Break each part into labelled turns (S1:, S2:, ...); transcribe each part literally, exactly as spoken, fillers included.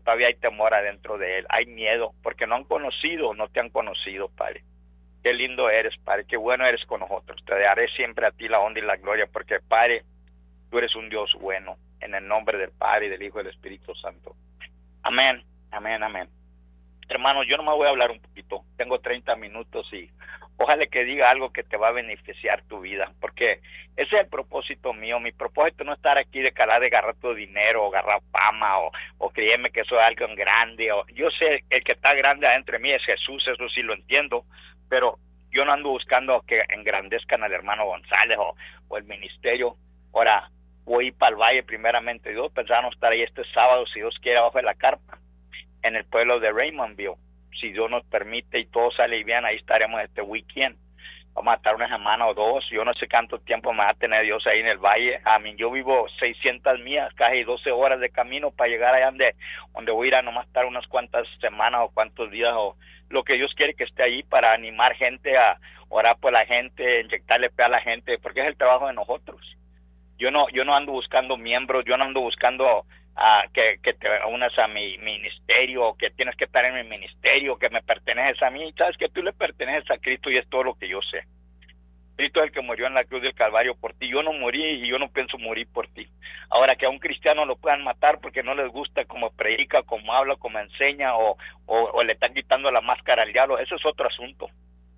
S1: todavía hay temor adentro de él, hay miedo, porque no han conocido, no te han conocido, Padre. Qué lindo eres, Padre, qué bueno eres con nosotros. Te daré siempre a ti la honra y la gloria, porque, Padre, tú eres un Dios bueno, en el nombre del Padre, y del Hijo y del Espíritu Santo. Amén, amén, amén. Hermanos, yo no me voy a hablar un poquito, tengo treinta minutos y ojalá que diga algo que te va a beneficiar tu vida, porque ese es el propósito mío. Mi propósito no es estar aquí de calar de agarrar tu dinero o agarrar fama o, o creerme que soy algo grande. O, yo sé, el que está grande adentro de mí es Jesús, eso sí lo entiendo, pero yo no ando buscando que engrandezcan al hermano González o, o el ministerio. Ahora, voy a ir para el valle primeramente Dios, pensamos estar ahí este sábado, si Dios quiere, abajo de la carpa, en el pueblo de Raymondville. Si Dios nos permite y todo sale bien, ahí estaremos este weekend. Vamos a estar una semana o dos. Yo no sé cuánto tiempo me va a tener Dios ahí en el valle. A mí, yo vivo seiscientas millas, casi doce horas de camino para llegar allá donde, donde voy a ir a nomás estar unas cuantas semanas o cuantos días o lo que Dios quiere que esté ahí para animar gente a orar por la gente, inyectarle fe a la gente, porque es el trabajo de nosotros. Yo no, yo no ando buscando miembros, yo no ando buscando Uh, que, que te unas a mi ministerio, que tienes que estar en mi ministerio, que me perteneces a mí. Sabes que tú le perteneces a Cristo y es todo lo que yo sé. Cristo es el que murió en la cruz del Calvario por ti. Yo no morí y yo no pienso morir por ti. Ahora, que a un cristiano lo puedan matar porque no les gusta cómo predica, cómo habla, cómo enseña o, o, o le están quitando la máscara al diablo, eso es otro asunto.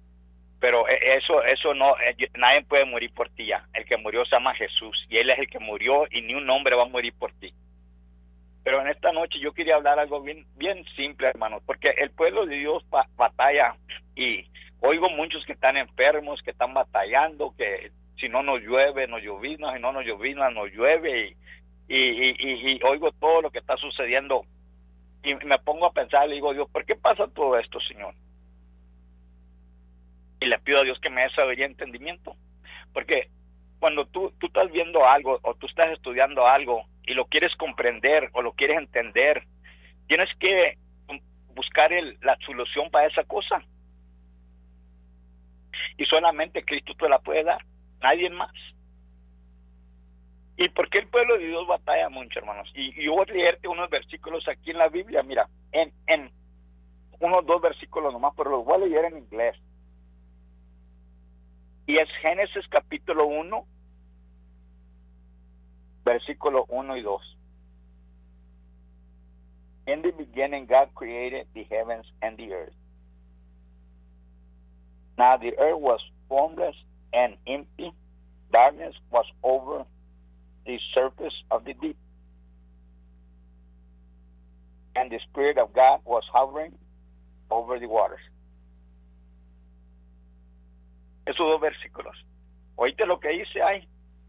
S1: Pero eso eso no, nadie puede morir por ti ya. El que murió se llama Jesús y Él es el que murió y ni un hombre va a morir por ti. Pero en esta noche yo quería hablar algo bien bien simple, hermanos, porque el pueblo de Dios ba- batalla y oigo muchos que están enfermos, que están batallando, que si no nos llueve, nos llovizna, si no nos llovizna, nos llueve y, y, y, y oigo todo lo que está sucediendo y me pongo a pensar, le digo, Dios, ¿por qué pasa todo esto, Señor? Y le pido a Dios que me dé sabiduría y entendimiento, porque cuando tú, tú estás viendo algo o tú estás estudiando algo y lo quieres comprender o lo quieres entender, tienes que buscar el, la solución para esa cosa. Y solamente Cristo te la puede dar, nadie más. ¿Y por qué el pueblo de Dios batalla mucho, hermanos? Y, y yo voy a leerte unos versículos aquí en la Biblia, mira, en, en unos dos versículos nomás, pero los voy a leer en inglés. Y es Génesis capítulo uno, versículo uno y dos. In the beginning God created the heavens and the earth. Now the earth was formless and empty. Darkness was over the surface of the deep. And the Spirit of God was hovering over the waters. Esos dos versículos. Oíste lo que dice ahí.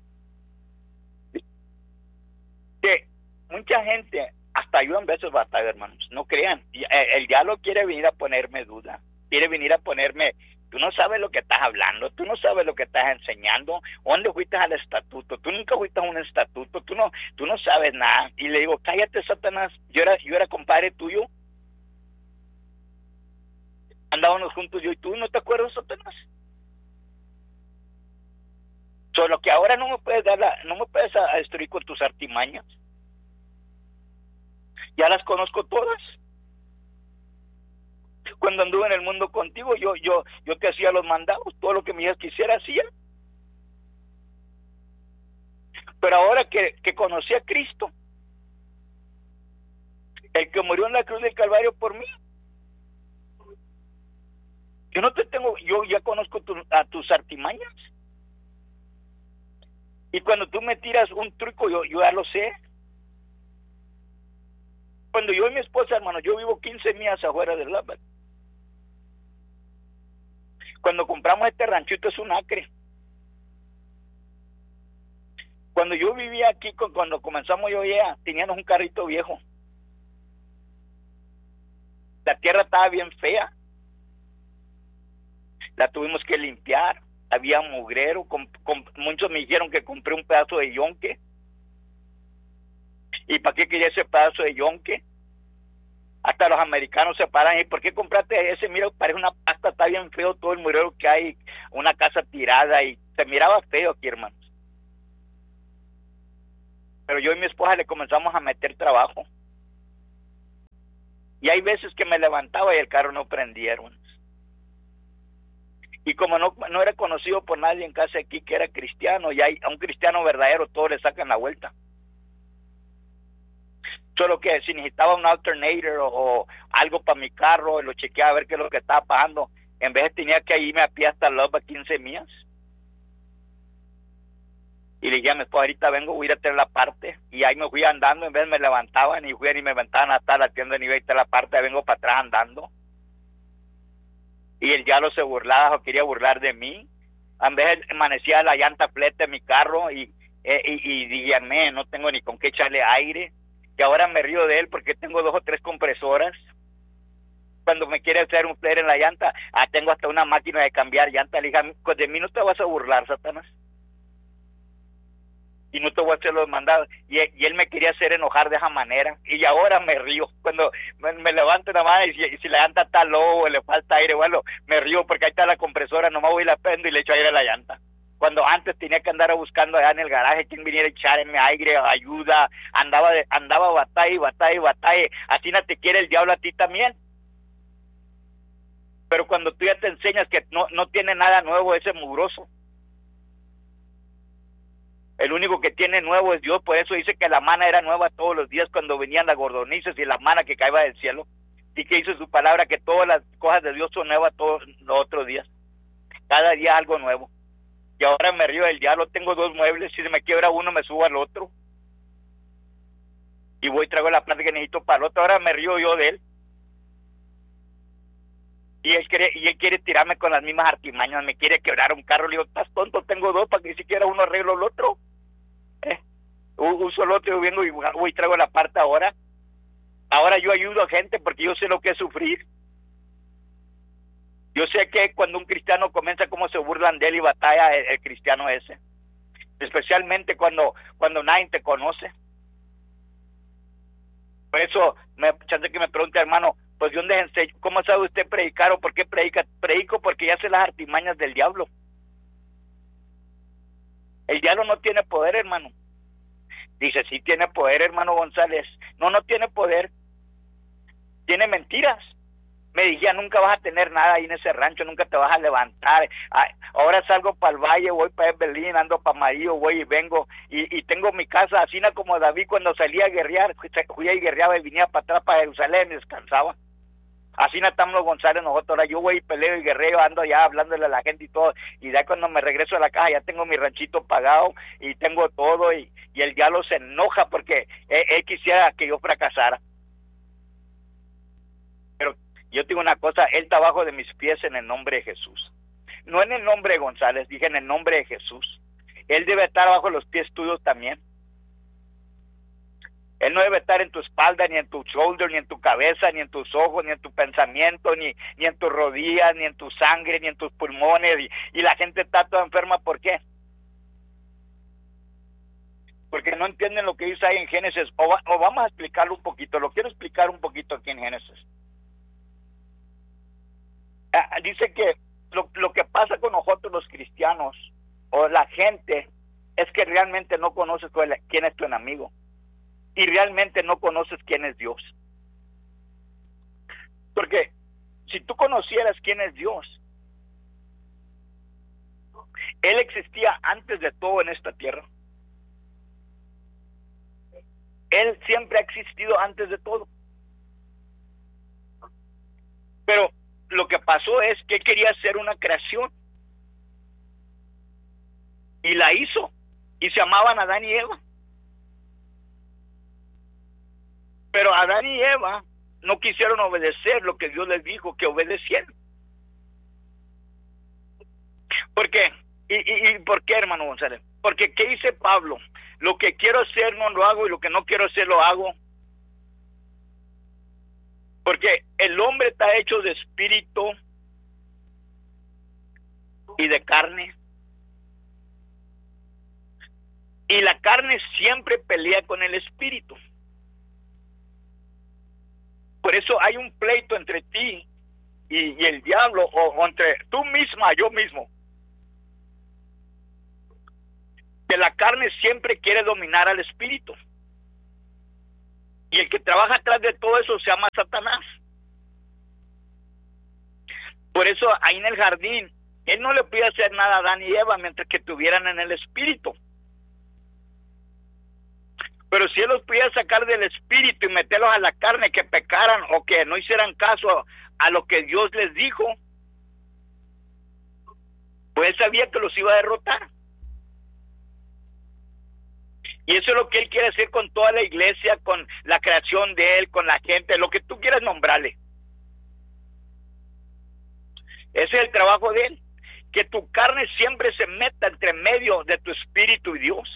S1: Que mucha gente, hasta yo en veces batalla, hermanos, no crean. El diablo quiere venir a ponerme duda, quiere venir a ponerme, tú no sabes lo que estás hablando, tú no sabes lo que estás enseñando, ¿dónde fuiste al estatuto? Tú nunca fuiste a un estatuto, tú no, tú no sabes nada. Y le digo, cállate, Satanás, yo era, yo era compadre tuyo. Andábamos juntos yo y tú, ¿no te acuerdas, Satanás? Solo que ahora no me puedes dar la, no me puedes a, a destruir con tus artimañas. Ya las conozco todas. Cuando anduve en el mundo contigo, yo yo yo te hacía los mandados, todo lo que mi hija quisiera hacía. Pero ahora que, que conocí a Cristo, el que murió en la cruz del Calvario por mí, yo no te tengo, yo ya conozco tu, a tus artimañas. Y cuando tú me tiras un truco, yo, yo ya lo sé. Cuando yo y mi esposa, hermano, yo vivo quince millas afuera de Lubbock. Cuando compramos este ranchito es un acre. Cuando yo vivía aquí, cuando comenzamos yo ya, teníamos un carrito viejo. La tierra estaba bien fea. La tuvimos que limpiar. Había mugrero, con, con, muchos me dijeron que compré un pedazo de yonque. ¿Y para qué quería ese pedazo de yonque? Hasta los americanos se paran. ¿Y por qué compraste ese? Mira, parece una pasta, está bien feo todo el mugrero que hay, una casa tirada y se miraba feo aquí, hermanos. Pero yo y mi esposa le comenzamos a meter trabajo. Y hay veces que me levantaba y el carro no prendía, hermanos. Y como no, no era conocido por nadie en casa aquí que era cristiano, y hay, a un cristiano verdadero todos le sacan la vuelta. Solo que si necesitaba un alternator o, o algo para mi carro, lo chequeaba a ver qué es lo que estaba pasando. En vez de tenía que irme a pie hasta Love a quince millas. Y le dije a mi esposa, ahorita vengo, voy a ir a tener la parte. Y ahí me fui andando, en vez me levantaban y fui y me levantaban hasta la tienda de nivel de la parte, vengo para atrás andando. Y él ya lo se burlaba o quería burlar de mí. En vez de amanecía la llanta flete de mi carro y, eh, y, y dígame, no tengo ni con qué echarle aire. Y ahora me río de él porque tengo dos o tres compresoras. Cuando me quiere hacer un flare en la llanta, ah, tengo hasta una máquina de cambiar llanta. Le dije, de mí no te vas a burlar, Satanás. Y no te voy a hacer los mandados. Y, y él me quería hacer enojar de esa manera. Y ahora me río. Cuando me, me levanto nada más y si, y si la llanta está low o le falta aire, bueno, me río porque ahí está la compresora, nomás voy y la prendo y le echo aire a la llanta. Cuando antes tenía que andar buscando allá en el garaje quien viniera a echarme aire, ayuda, andaba de, andaba batalla y batalla y batalla. Así no te quiere el diablo a ti también. Pero cuando tú ya te enseñas que no, no tiene nada nuevo ese mugroso. El único que tiene nuevo es Dios, por eso dice que la mana era nueva todos los días cuando venían las gordonizas y la mana que caía del cielo. Y que hizo su palabra que todas las cosas de Dios son nuevas todos los otros días. Cada día algo nuevo. Y ahora me río del diablo, tengo dos muebles, si se me quiebra uno me subo al otro. Y voy y traigo la plata que necesito para el otro, ahora me río yo de él. Y él quiere, y él quiere tirarme con las mismas artimañas, me quiere quebrar un carro, le digo, estás tonto, tengo dos para que ni siquiera uno arreglo el otro. Eh, uso el otro, yo vengo y voy y traigo la parte ahora. Ahora yo ayudo a gente porque yo sé lo que es sufrir. Yo sé que cuando un cristiano comienza, cómo se burlan de él y batalla el, el cristiano ese. Especialmente cuando, cuando nadie te conoce. Por eso, me chance que me pregunte, hermano, pues ¿de dónde enseño? ¿Cómo sabe usted predicar o por qué predica? Predico porque ya sé las artimañas del diablo. El diablo no tiene poder, hermano. Dice, sí tiene poder, hermano González. No, no tiene poder. Tiene mentiras. Me decía, nunca vas a tener nada ahí en ese rancho, nunca te vas a levantar. Ahora salgo para el valle, voy para Belín, ando para Amarillo, voy y vengo. Y, y tengo mi casa así como David cuando salía a guerrear, fui y guerreaba y venía para atrás para Jerusalén y descansaba. Así no estamos los González nosotros. Ahora yo voy y peleo y guerreo, ando allá hablándole a la gente y todo. Y ya cuando me regreso a la casa ya tengo mi ranchito pagado y tengo todo. Y, y el diablo se enoja porque él, él quisiera que yo fracasara. Pero yo tengo una cosa, él está abajo de mis pies en el nombre de Jesús. No en el nombre de González, dije en el nombre de Jesús. Él debe estar abajo de los pies tuyos también. Él no debe estar en tu espalda, ni en tu shoulder, ni en tu cabeza, ni en tus ojos, ni en tu pensamiento, ni, ni en tus rodillas, ni en tu sangre, ni en tus pulmones. Y, y la gente está toda enferma, ¿por qué? Porque no entienden lo que dice ahí en Génesis. O, va, o vamos a explicarlo un poquito, lo quiero explicar un poquito aquí en Génesis. Ah, dice que lo, lo que pasa con nosotros los cristianos, o la gente, es que realmente no conoces quién es tu enemigo. Y realmente no conoces quién es Dios. Porque si tú conocieras quién es Dios, Él existía antes de todo en esta tierra. Él siempre ha existido antes de todo. Pero lo que pasó es que Él quería hacer una creación. Y la hizo. Y se llamaban Adán y Eva. Pero Adán y Eva no quisieron obedecer lo que Dios les dijo que obedecieran. ¿Por qué? ¿Y, y, y por qué, hermano González? Porque ¿qué dice Pablo? Lo que quiero hacer no lo hago y lo que no quiero hacer lo hago. Porque el hombre está hecho de espíritu y de carne. Y la carne siempre pelea con el espíritu. Por eso hay un pleito entre ti y, y el diablo, o, o entre tú misma, yo mismo. Que la carne siempre quiere dominar al espíritu. Y el que trabaja atrás de todo eso se llama Satanás. Por eso ahí en el jardín, él no le podía hacer nada a Adán y Eva mientras que estuvieran en el espíritu. Pero si él los podía sacar del espíritu y meterlos a la carne, que pecaran o que no hicieran caso a lo que Dios les dijo, pues él sabía que los iba a derrotar. Y eso es lo que él quiere hacer con toda la iglesia, con la creación de él, con la gente, lo que tú quieras nombrarle. Ese es el trabajo de él, que tu carne siempre se meta entre medio de tu espíritu y Dios.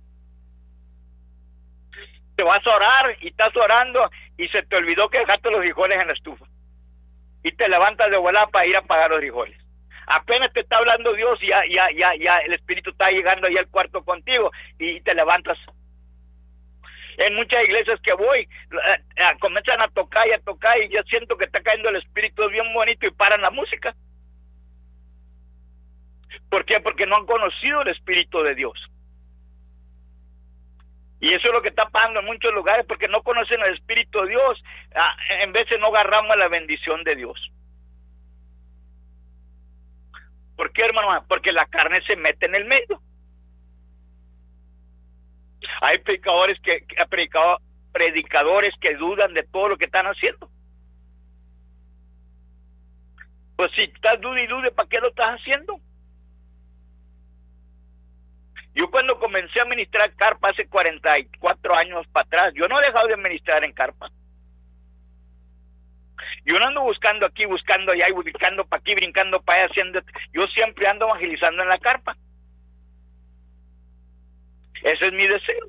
S1: Te vas a orar y estás orando y se te olvidó que dejaste los frijoles en la estufa y te levantas de volada para ir a apagar los frijoles. Apenas te está hablando Dios y ya, ya, ya, ya el espíritu está llegando ahí al cuarto contigo y te levantas. En muchas iglesias que voy, eh, eh, comienzan a tocar y a tocar y yo siento que está cayendo el espíritu bien bonito y paran la música. ¿Por qué? Porque no han conocido el espíritu de Dios. Y eso es lo que está pasando en muchos lugares, porque no conocen el espíritu de Dios. Ah, en vez de no agarramos la bendición de Dios. ¿Por qué, hermano? Porque la carne se mete en el medio. Hay predicadores que, que predicado, predicadores que dudan de todo lo que están haciendo. Pues si estás duda y dude, ¿para qué lo estás haciendo? Yo cuando comencé a ministrar carpa hace cuarenta y cuatro años para atrás, yo no he dejado de ministrar en carpa. Yo no ando buscando aquí, buscando allá y buscando para aquí, brincando para allá, haciendo. Yo siempre ando evangelizando en la carpa. Ese es mi deseo.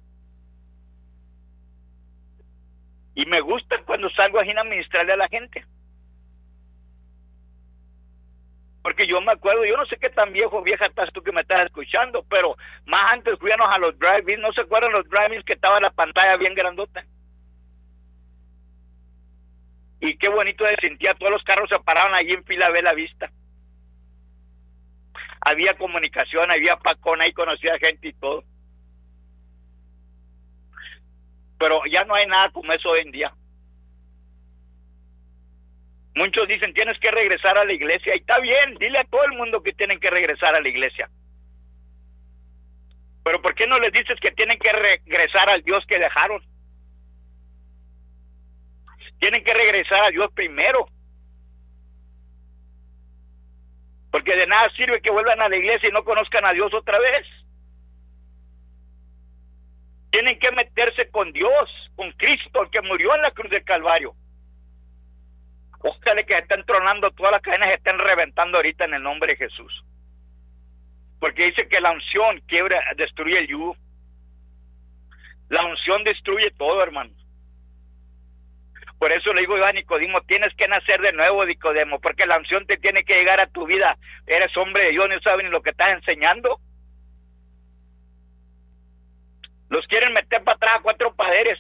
S1: Y me gusta cuando salgo aquí a ministrarle a la gente. Porque yo me acuerdo, yo no sé qué tan viejo o vieja estás tú que me estás escuchando, pero más antes fuíamos a los drive-ins, ¿no se acuerdan los drive-ins que estaba la pantalla bien grandota? Y qué bonito se sentía, todos los carros se pararon allí en fila a ver la vista. Había comunicación, había pacón, ahí conocía gente y todo. Pero ya no hay nada como eso hoy en día. Muchos dicen, tienes que regresar a la iglesia, y está bien, dile a todo el mundo que tienen que regresar a la iglesia. Pero ¿por qué no les dices que tienen que regresar al Dios que dejaron? Tienen que regresar a Dios primero. Porque de nada sirve que vuelvan a la iglesia y no conozcan a Dios otra vez. Tienen que meterse con Dios, con Cristo, el que murió en la cruz del Calvario. Ojalá que estén tronando todas las cadenas, que estén reventando ahorita en el nombre de Jesús. Porque dice que la unción quiebra, destruye el yugo. La unción destruye todo, hermano. Por eso le digo yo a Nicodemo, tienes que nacer de nuevo, Nicodemo, porque la unción te tiene que llegar a tu vida. Eres hombre de Dios, no sabes ni lo que estás enseñando. Los quieren meter para atrás a cuatro poderes.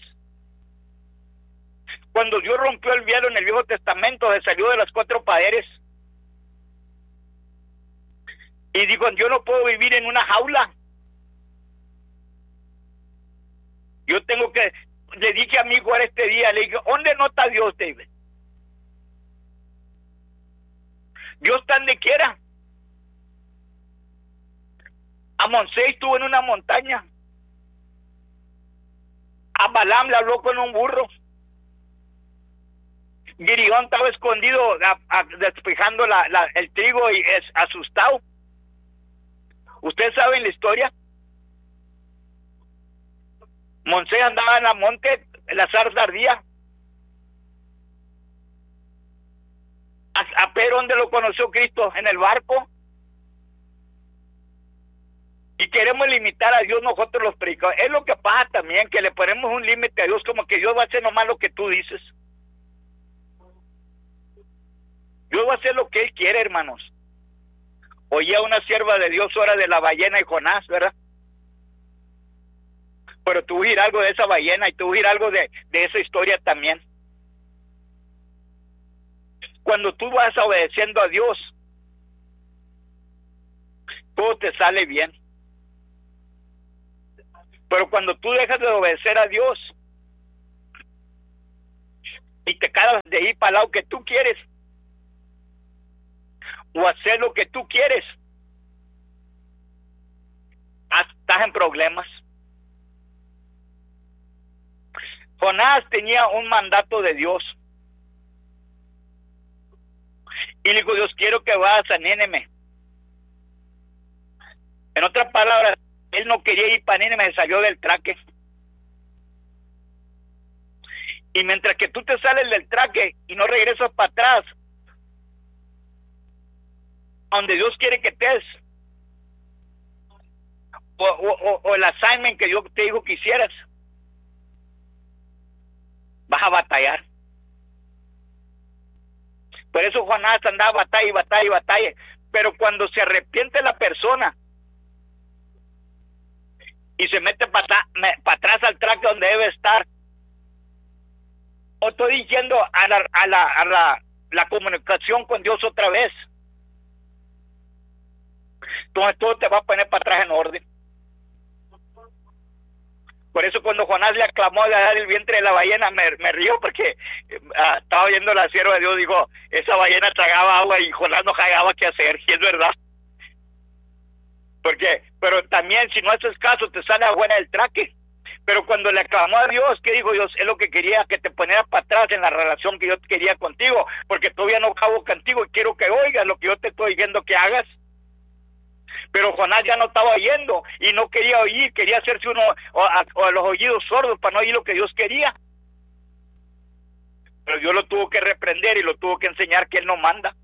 S1: Cuando Dios rompió el velo en el Viejo Testamento, se salió de las cuatro poderes. Y digo, yo no puedo vivir en una jaula. Yo tengo que, le dije a mi hijo este día, le dije, ¿dónde no está Dios, David? Dios está donde quiera. A Moisés estuvo en una montaña. A Balaam le habló con un burro. Gideón estaba escondido a, a, despejando la, la, el trigo y es asustado. ¿Ustedes saben la historia? Moisés andaba en la monte, la zarza ardía. A, a Pedro, ¿dónde lo conoció Cristo? En el barco. Y queremos limitar a Dios nosotros los predicadores. Es lo que pasa también, que le ponemos un límite a Dios, como que Dios va a hacer nomás lo que tú dices. Dios va a hacer lo que Él quiere, hermanos. Oía una sierva de Dios, hora de la ballena y Jonás, ¿verdad? Pero tú oír algo de esa ballena y tú oír algo de, de esa historia también. Cuando tú vas obedeciendo a Dios, todo te sale bien. Pero cuando tú dejas de obedecer a Dios, y te quedas de ir para el lado que tú quieres o hacer lo que tú quieres, estás en problemas. Jonás tenía un mandato de Dios y le dijo: Dios, quiero que vayas a Nínive. En otras palabras, él no quería ir para Nínive, se salió del traque. Y mientras que tú te sales del traque y no regresas para atrás, donde Dios quiere que estés, o, o, o el assignment que Dios te dijo que hicieras, vas a batallar. Por eso Jonás andaba batalla y batalla y batalla. Pero cuando se arrepiente la persona y se mete para pa atrás al traque donde debe estar, o estoy diciendo a la, a la, a la, la comunicación con Dios otra vez, entonces todo te va a poner para atrás en orden. Por eso cuando Jonás le aclamó de dar el vientre de la ballena, me, me río porque uh, estaba viendo la sierva de Dios, digo, esa ballena tragaba agua y Jonás no hallaba qué hacer, y es verdad. Porque, pero también si no haces caso te sale buena el traque. Pero cuando le aclamó a Dios, ¿qué dijo Dios? Es lo que quería, que te ponieras para atrás en la relación que yo quería contigo, porque todavía no acabo contigo y quiero que oigas lo que yo te estoy diciendo que hagas. Pero Jonás ya no estaba oyendo y no quería oír, quería hacerse uno o a, o a los oídos sordos para no oír lo que Dios quería. Pero Dios lo tuvo que reprender y lo tuvo que enseñar que Él no manda.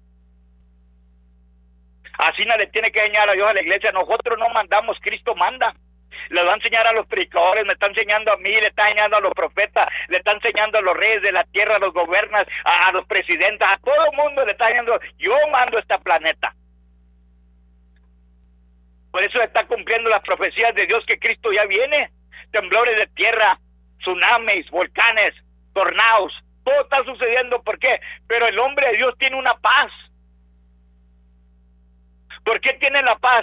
S1: Así no le tiene que enseñar a Dios a la iglesia. Nosotros no mandamos, Cristo manda. Le va a enseñar a los predicadores, me está enseñando a mí, le está enseñando a los profetas, le está enseñando a los reyes de la tierra, a los gobiernos, a, a los presidentes, a todo el mundo le está enseñando. Yo mando este planeta. Por eso está cumpliendo las profecías de Dios que Cristo ya viene. Temblores de tierra, tsunamis, volcanes, tornados, todo está sucediendo. ¿Por qué? Pero el hombre de Dios tiene una paz. ¿Por qué tiene la paz?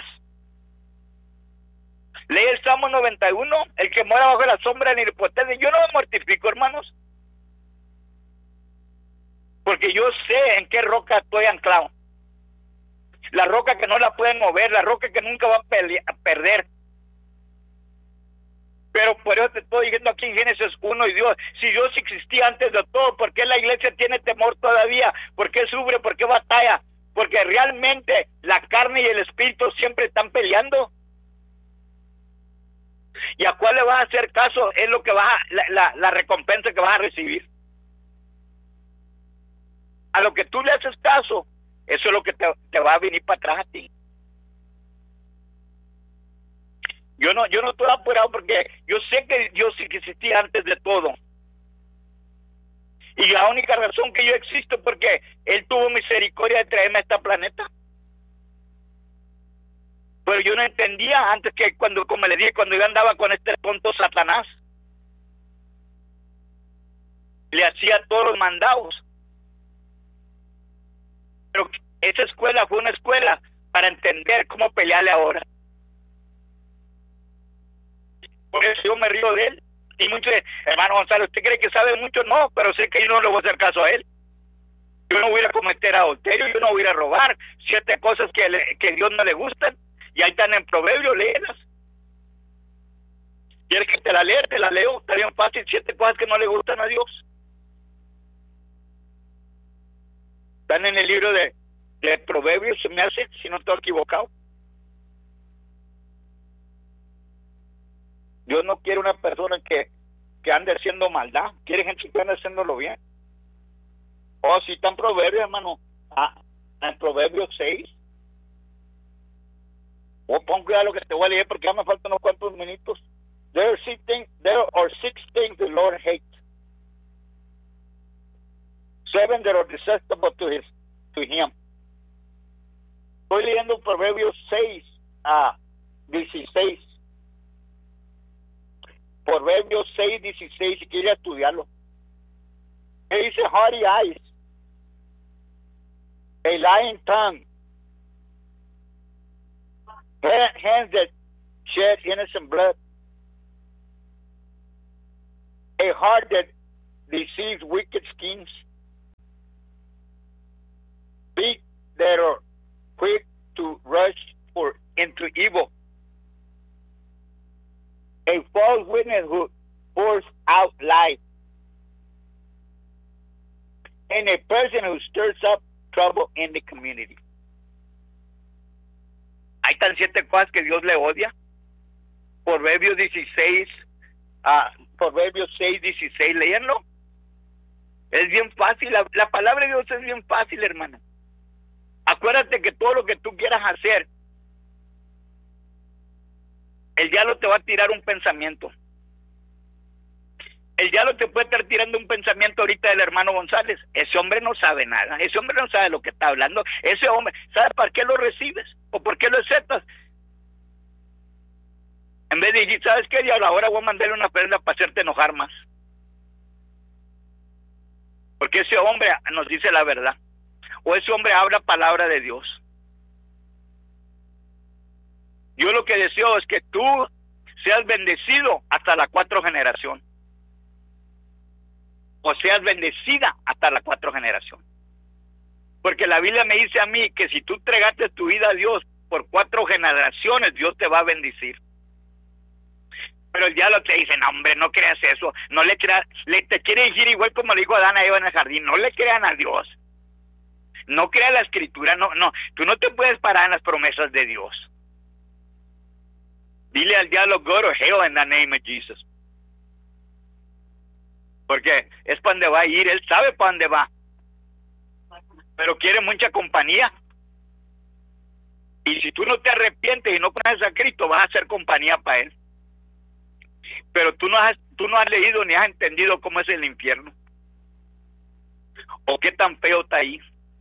S1: Lee el Salmo noventa y uno, el que mora bajo la sombra del Omnipotente. Yo no me mortifico, hermanos, porque yo sé en qué roca estoy anclado. La roca que no la pueden mover, la roca que nunca va a, pelear, a perder. Pero por eso te estoy diciendo aquí en Génesis uno, y Dios, si Dios existía antes de todo, ¿por qué la iglesia tiene temor todavía? ¿Por qué sufre? ¿Por qué batalla? Porque realmente la carne y el espíritu siempre están peleando. ¿Y a cuál le vas a hacer caso? Es lo que vas a, la, la, la recompensa que vas a recibir. A lo que tú le haces caso, eso es lo que te, te va a venir para atrás a ti. Yo no, yo no estoy apurado porque yo sé que Dios sí que existía antes de todo. Y la única razón que yo existo es porque Él tuvo misericordia de traerme a este planeta. Pero yo no entendía antes que cuando, como le dije, cuando yo andaba con este tonto Satanás, le hacía todos los mandados. Pero esa escuela fue una escuela para entender cómo pelearle ahora. Por eso yo me río de él. Y muchos, hermano Gonzalo, ¿usted cree que sabe mucho? No, pero sé que yo no le voy a hacer caso a él. Yo no voy a cometer adulterio, yo no voy a robar, siete cosas que, le, que a Dios no le gustan, y ahí están en Proverbios, léelas. ¿Quieres que te la lea? Te la leo, está bien fácil, siete cosas que no le gustan a Dios. Están en el libro de, de Proverbios, se me hace, si no estoy equivocado. Dios no quiere una persona que, que ande haciendo maldad, quiere gente que ande haciéndolo bien. Oh, si está en Proverbios, hermano, ah, en Proverbios seis. Oh, pon cuidado lo que te voy a leer porque ya me faltan unos cuantos minutos. There are six things, there are six things the Lord hates. Seven that are detestable to his, to him. Estoy leyendo Proverbios seis a dieciséis. Proverbios seis, dieciséis, si quiere estudiarlo. Él dice haughty eyes, a lying tongue, hands that shed innocent blood, a heart that deceives wicked schemes, feet that are quick to rush for into evil, a false witness who pours out lies, and a person who stirs up trouble in the community. Hay tan siete cosas que Dios le odia. Proverbios dieciséis, uh, Proverbios seis, dieciséis, léanlo. Es bien fácil, la, la palabra de Dios es bien fácil, hermano. Acuérdate que todo lo que tú quieras hacer, el diablo te va a tirar un pensamiento. El diablo te puede estar tirando un pensamiento ahorita del hermano González. Ese hombre no sabe nada, ese hombre no sabe lo que está hablando. Ese hombre, ¿sabes para qué lo recibes? ¿O por qué lo aceptas? En vez de decir, ¿sabes qué, diablo? Ahora voy a mandarle una prenda para hacerte enojar más. Porque ese hombre nos dice la verdad. O ese hombre habla palabra de Dios. Yo lo que deseo es que tú seas bendecido hasta la cuatro generación. O seas bendecida hasta la cuatro generación. Porque la Biblia me dice a mí que si tú entregaste tu vida a Dios por cuatro generaciones, Dios te va a bendecir. Pero el diablo te dice, no hombre, no creas eso, no le creas, le, te quiere decir igual como le dijo Adán a Eva en el jardín, no le crean a Dios. No creas la escritura, no, no, tú no te puedes parar en las promesas de Dios. Dile al diablo, go to hell in the name of Jesus. Porque es para donde va a ir, él sabe para dónde va. Pero quiere mucha compañía. Y si tú no te arrepientes y no conoces a Cristo, vas a hacer compañía para él. Pero tú no has, tú no has leído ni has entendido cómo es el infierno. O qué tan feo está ahí.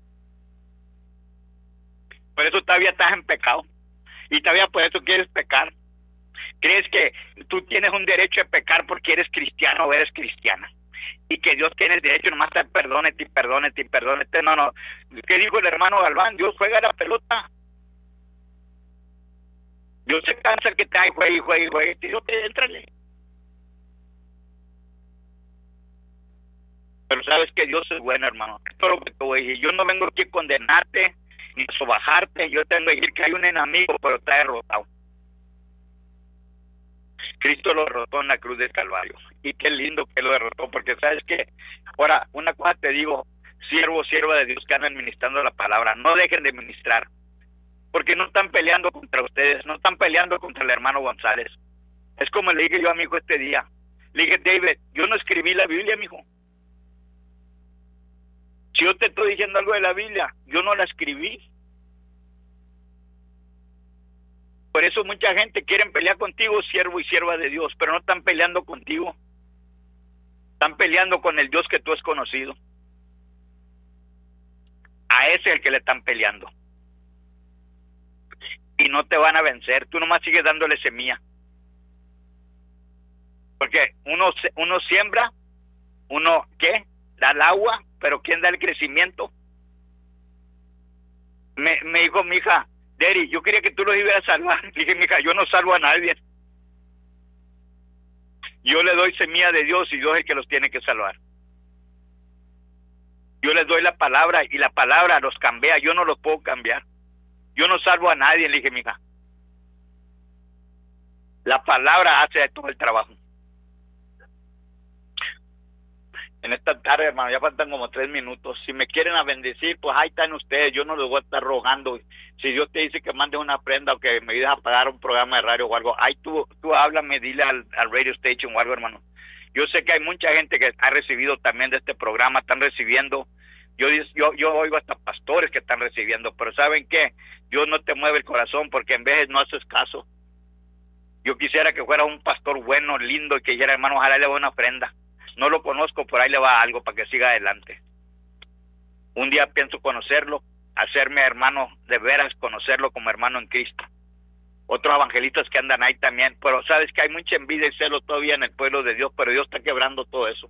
S1: Por eso todavía estás en pecado. Y todavía por eso quieres pecar. Crees que tú tienes un derecho de pecar porque eres cristiano o eres cristiana. Y que Dios tiene el derecho nomás de perdónete y perdónete y perdónete. No, no. ¿Qué dijo el hermano Galván? Dios juega la pelota. Dios se cansa que te hay, juegue, juegue, juegue. Dios te entrale. Pero sabes que Dios es bueno, hermano. Esto es lo que te voy a decir. Yo no vengo aquí a condenarte ni a sobajarte. Yo tengo que decir que hay un enemigo, pero está derrotado. Cristo lo derrotó en la cruz del Calvario. Y qué lindo que lo derrotó, porque sabes que, ahora, una cosa te digo, siervo, sierva de Dios que andan ministrando la palabra, no dejen de ministrar, porque no están peleando contra ustedes, no están peleando contra el hermano González. Es como le dije yo a mi hijo este día, le dije, David, yo no escribí la Biblia, mi hijo. Si yo te estoy diciendo algo de la Biblia, yo no la escribí. Por eso mucha gente quiere pelear contigo, siervo y sierva de Dios, pero no están peleando contigo. Están peleando con el Dios que tú has conocido. A ese es el que le están peleando. Y no te van a vencer. Tú nomás sigues dándole semilla. Porque uno, uno siembra, uno, ¿qué? Da el agua, pero ¿quién da el crecimiento? Me, me dijo mi hija, Daddy, yo quería que tú los ibas a salvar. Le dije, mija, yo no salvo a nadie. Yo le doy semilla de Dios y Dios es el que los tiene que salvar. Yo les doy la palabra y la palabra los cambia. Yo no los puedo cambiar. Yo no salvo a nadie, le dije, mija. La palabra hace todo el trabajo. En esta tarde, hermano, ya faltan como tres minutos. Si me quieren a bendecir, pues ahí están ustedes. Yo no les voy a estar rogando. Si Dios te dice que mande una prenda o que me ayudes a pagar un programa de radio o algo, ahí tú, tú háblame, dile al, al radio station o algo, hermano. Yo sé que hay mucha gente que ha recibido también de este programa, están recibiendo. Yo, yo, yo oigo hasta pastores que están recibiendo, pero ¿saben qué? Dios no te mueve el corazón porque en vez no haces caso. Yo quisiera que fuera un pastor bueno, lindo, y que dijera, hermano, ojalá le voy una ofrenda. No lo conozco, por ahí le va algo para que siga adelante. Un día pienso conocerlo, hacerme hermano de veras, conocerlo como hermano en Cristo. Otros evangelistas que andan ahí también, pero sabes que hay mucha envidia y celo todavía en el pueblo de Dios, pero Dios está quebrando todo eso.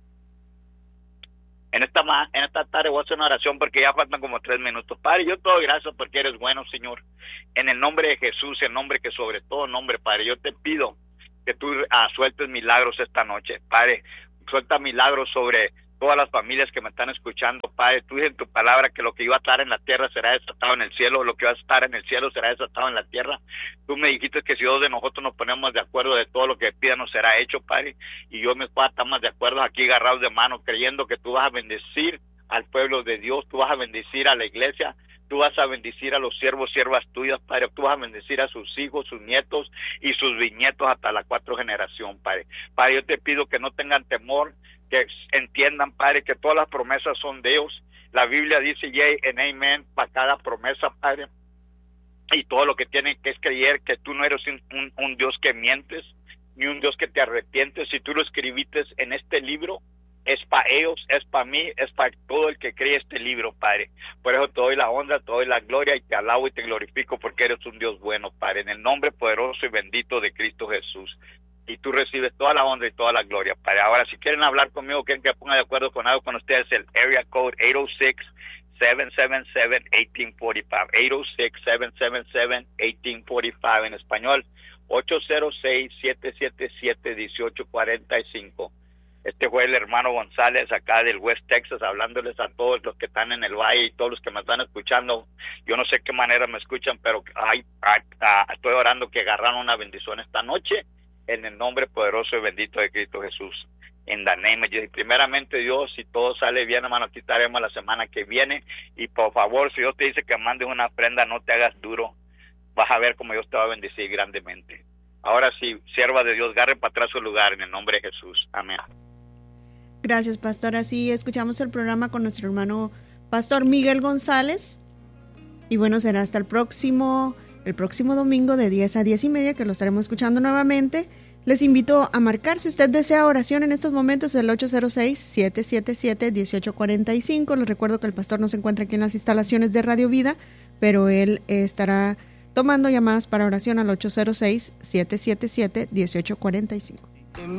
S1: En esta en esta tarde voy a hacer una oración porque ya faltan como tres minutos. Padre, yo te doy gracias porque eres bueno, Señor. En el nombre de Jesús, el nombre que sobre todo nombre, Padre, yo te pido que tú uh, sueltes milagros esta noche, Padre. suelta milagros sobre todas las familias que me están escuchando, Padre. Tú dices en tu palabra que lo que iba a estar en la tierra será desatado en el cielo, lo que va a estar en el cielo será desatado en la tierra. Tú me dijiste que si dos de nosotros nos ponemos de acuerdo de todo lo que pidan nos será hecho, Padre, y yo y mi Padre estamos de acuerdo aquí agarrados de mano, creyendo que tú vas a bendecir al pueblo de Dios, tú vas a bendecir a la iglesia, tú vas a bendecir a los siervos, siervas tuyas, Padre, tú vas a bendecir a sus hijos, sus nietos y sus bisnietos hasta la cuatro generación, Padre. Padre, yo te pido que no tengan temor, que entiendan, Padre, que todas las promesas son de Dios. La Biblia dice yea and amen para cada promesa, Padre, y todo lo que tienen que es creer que tú no eres un, un, un Dios que mientes, ni un Dios que te arrepientes. Si tú lo escribiste en este libro, es para ellos, es para mí, es para todo el que cree este libro, Padre. Por eso te doy la honra, te doy la gloria y te alabo y te glorifico porque eres un Dios bueno, Padre, en el nombre poderoso y bendito de Cristo Jesús. Y tú recibes toda la honra y toda la gloria, Padre. Ahora, si quieren hablar conmigo, quieren que ponga de acuerdo con algo con ustedes, el area code eight oh six, seven seven seven, one eight four five, eight oh six, seven seven seven, one eight four five, en español, ocho cero seis, siete siete siete, uno ocho cuatro cinco. Este fue el hermano González acá del West Texas, hablándoles a todos los que están en el valle y todos los que me están escuchando. Yo no sé qué manera me escuchan, pero ay, ay, ay, estoy orando que agarraron una bendición esta noche en el nombre poderoso y bendito de Cristo Jesús. En the name of Jesus. Primeramente, Dios, si todo sale bien, hermano, aquí estaremos la semana que viene. Y por favor, si Dios te dice que mandes una ofrenda, no te hagas duro. Vas a ver cómo Dios te va a bendecir grandemente. Ahora sí, sierva de Dios, agarre para atrás su lugar en el nombre de Jesús. Amén.
S2: Gracias, pastor. Así escuchamos el programa con nuestro hermano pastor Miguel González. Y bueno, será hasta el próximo, el próximo domingo de diez a diez y media que lo estaremos escuchando nuevamente. Les invito a marcar, si usted desea oración en estos momentos, el ocho cero seis, siete siete siete, uno ocho cuatro cinco. Les recuerdo que el pastor no se encuentra aquí en las instalaciones de Radio Vida, pero él eh, estará tomando llamadas para oración al ocho cero seis, siete siete siete, uno ocho cuatro cinco.